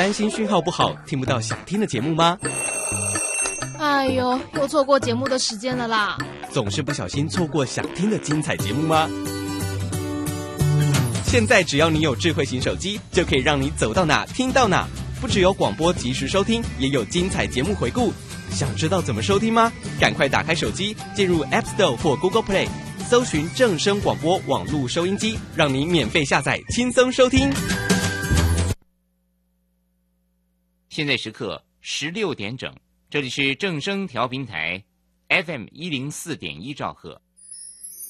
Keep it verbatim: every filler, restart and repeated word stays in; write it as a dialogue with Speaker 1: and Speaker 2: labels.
Speaker 1: 担心讯号不好，听不到想听的节目吗？
Speaker 2: 哎呦，又错过节目的时间了啦！
Speaker 1: 总是不小心错过想听的精彩节目吗？现在只要你有智慧型手机，就可以让你走到哪听到哪。不只有广播及时收听，也有精彩节目回顾。想知道怎么收听吗？赶快打开手机，进入 App Store 或 Google Play， 搜寻正声广播网络收音机，让你免费下载，轻松收听。
Speaker 3: 现在时刻十六点整，这里是正声调频台 F M 一零四点一兆赫。